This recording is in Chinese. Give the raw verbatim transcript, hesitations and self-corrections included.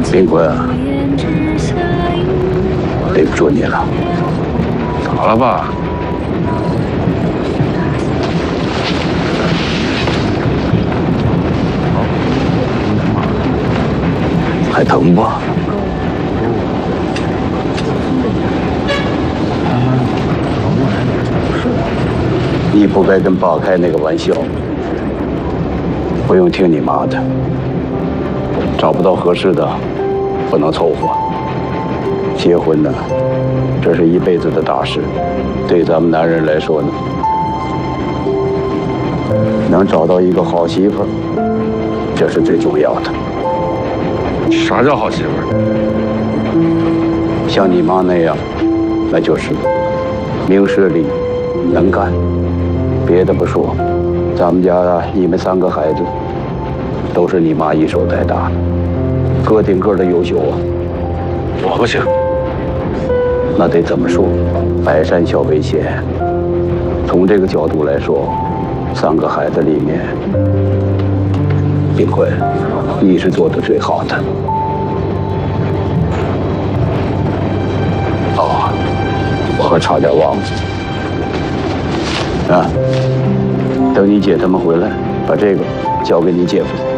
林坤啊，对不住你了。 咋了爸？ 还疼不？你不该跟爸开那个玩笑。不用听你妈的，找不到合适的，不能凑合。结婚呢，这是一辈子的大事，对咱们男人来说呢，能找到一个好媳妇儿，这是最重要的。 啥叫好媳妇儿？ 像你妈那样，那就是明事理，能干。别的不说，咱们家你们三个孩子都是你妈一手带大的，个顶个的优秀啊。 我不行。 那得怎么说？百善孝为先。从这个角度来说，三个孩子里面，林坤，你是做的最好的。哦，我还差点忘了。啊，等你姐他们回来，把这个交给你姐夫。